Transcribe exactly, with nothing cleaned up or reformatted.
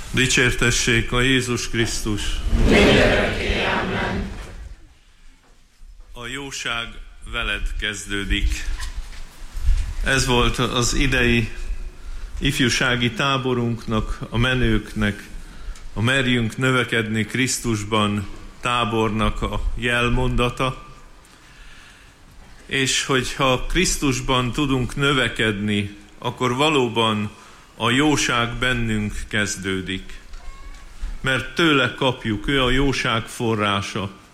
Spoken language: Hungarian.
Dicsértessék a Jézus Krisztus! Mindörökké, amen. A jóság veled kezdődik. Ez volt az idei ifjúsági táborunknak, a menőknek, a Merjünk növekedni Krisztusban tábornak a jelmondata. És hogyha Krisztusban tudunk növekedni, akkor valóban a jóság bennünk kezdődik. Mert tőle kapjuk, ő a jóság forrása.